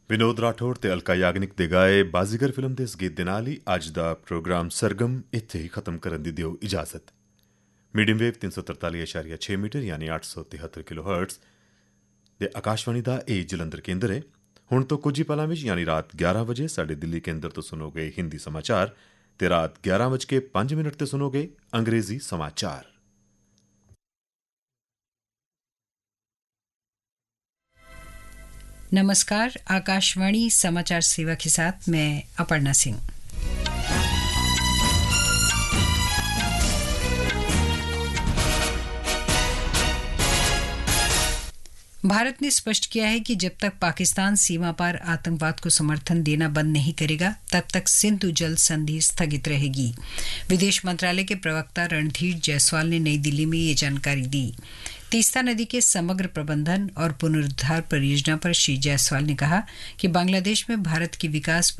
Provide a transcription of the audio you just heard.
विनोद राठौर ते अलका याग्निक दे गाए बाजीगर फिल्म दे इस गीत दे नाल ही अज दा प्रोग्राम सरगम इत्थे ही खत्म करन दी दिओ इजाजत। मीडियम वेव 343.6 मीटर यानी 873 किलो हर्ट्स दे आकाशवाणी दा ए जलंधर केंद्र है। हुण तो कुछ ही पलां विच यानी रात 11 बजे साडे दिल्ली केंद्र तो सुनोगे हिंदी समाचार ते रात 11:05 ते सुनोगे अंग्रेजी समाचार। नमस्कार, आकाशवाणी समाचार सेवा के साथ मैं अपर्णा सिंह। भारत ने स्पष्ट किया है कि जब तक पाकिस्तान सीमा पार आतंकवाद को समर्थन देना बंद नहीं करेगा तब तक सिंधु जल संधि स्थगित रहेगी। विदेश मंत्रालय के प्रवक्ता रणधीर जायसवाल ने नई दिल्ली में ये जानकारी दी। तीस्ता नदी के समग्र प्रबंधन और पुनरुद्धार परियोजना पर श्री जायसवाल ने कहा कि बांग्लादेश में भारत की विकास